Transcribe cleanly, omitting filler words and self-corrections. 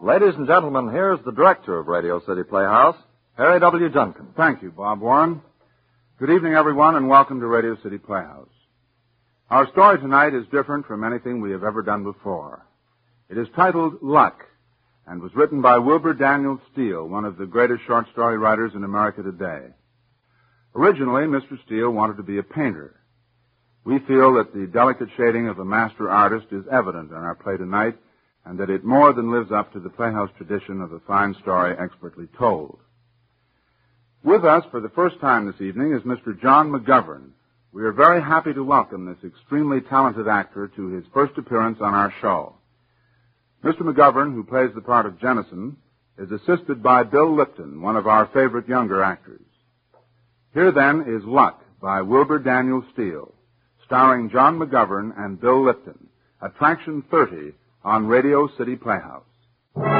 Ladies and gentlemen, here's the director of Radio City Playhouse, Harry W. Junkin. Thank you, Bob Warren. Good evening, everyone, and welcome to Radio City Playhouse. Our story tonight is different from anything we have ever done before. It is titled Luck, and was written by Wilbur Daniel Steele, one of the greatest short story writers in America today. Originally, Mr. Steele wanted to be a painter. We feel that the delicate shading of a master artist is evident in our play tonight, and that it more than lives up to the Playhouse tradition of a fine story expertly told. With us for the first time this evening is Mr. John McGovern. We are very happy to welcome this extremely talented actor to his first appearance on our show. Mr. McGovern, who plays the part of Jennison, is assisted by Bill Lipton, one of our favorite younger actors. Here, then, is Luck by Wilbur Daniel Steele, starring John McGovern and Bill Lipton, Attraction 30, on Radio City Playhouse.